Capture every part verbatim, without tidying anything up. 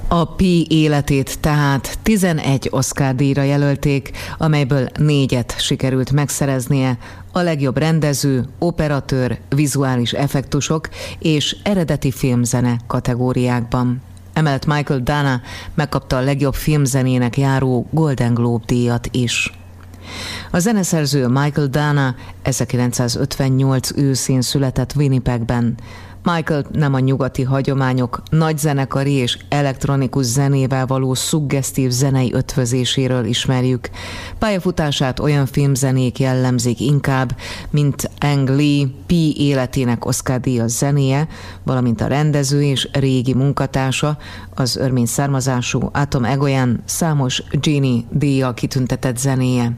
A Pi életét tehát tizenegy Oscar-díjra jelölték, amelyből négyet sikerült megszereznie, a legjobb rendező, operatőr, vizuális effektusok és eredeti filmzene kategóriákban. Emellett Michael Dana megkapta a legjobb filmzenének járó Golden Globe-díjat is. A zeneszerző Michael Dana ezerkilencszázötvennyolc őszén született Winnipegben. Michael nem a nyugati hagyományok nagy zenekari és elektronikus zenével való szuggesztív zenei ötvözéséről ismerjük. Pályafutását olyan filmzenék jellemzik inkább, mint Ang Lee Pi életének Oscar-díjas zenéje, valamint a rendező és régi munkatársa, az örmény származású Atom Egoyan számos Genie-díjjal kitüntetett zenéje.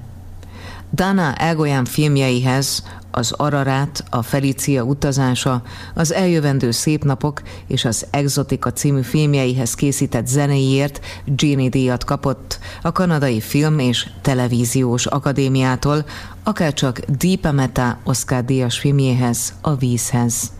Dana Egoyan filmjeihez az Ararat, a Felicia utazása, az Eljövendő szép napok és az Exotika című filmjeihez készített zenéiért Genie-díjat kapott a Kanadai Film- és Televíziós Akadémiától, akárcsak Deepa Mehta Oscar-díjas filmjéhez, A vízhez.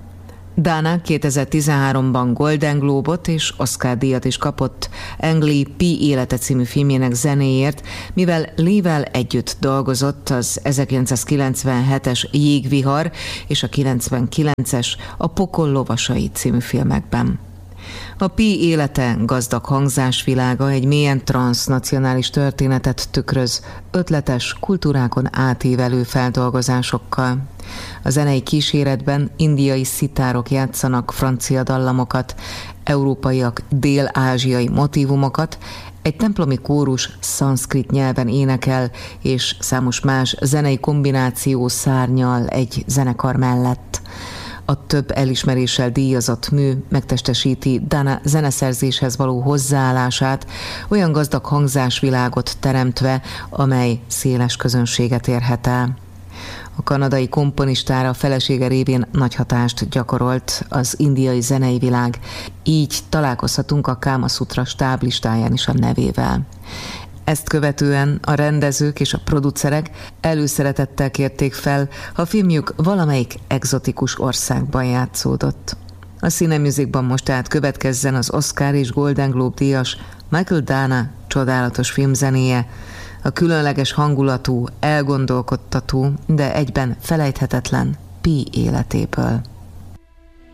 Dana kétezer-tizenháromban Golden Globe-ot és Oscar-díjat is kapott Ang Lee Pi élete című filmjének zenéért, mivel Lee-vel együtt dolgozott az ezerkilencszázkilencvenhetes Jégvihar és a kilencvenkilences A pokol lovasai című filmekben. A Pi élete gazdag hangzásvilága egy mélyen transznacionális történetet tükröz, ötletes, kultúrákon átívelő feldolgozásokkal. A zenei kíséretben indiai szitárok játszanak francia dallamokat, európaiak dél-ázsiai motívumokat, egy templomi kórus szanszkrit nyelven énekel, és számos más zenei kombináció szárnyal egy zenekar mellett. A több elismeréssel díjazott mű megtestesíti Dana zeneszerzéshez való hozzáállását, olyan gazdag hangzásvilágot teremtve, amely széles közönséget érhet el. A kanadai komponistára a felesége révén nagy hatást gyakorolt az indiai zenei világ, így találkozhatunk a Káma Szutra stáblistáján is a nevével. Ezt követően a rendezők és a producerek előszeretettel kérték fel, ha filmjük valamelyik egzotikus országban játszódott. A Cinemusicban most tehát következzen az Oscar és Golden Globe díjas Michael Dana csodálatos filmzenéje, a különleges hangulatú, elgondolkodtató, de egyben felejthetetlen Pi életéből.